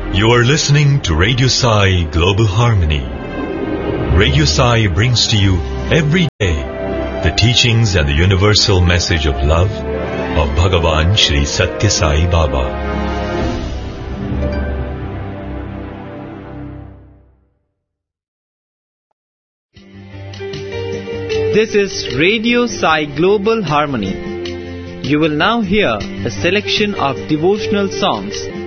You are listening to Radio Sai Global Harmony. Radio Sai brings to you every day the teachings and the universal message of love of Bhagavan Shri Satya Sai Baba. This is Radio Sai Global Harmony. You will now hear a selection of devotional songs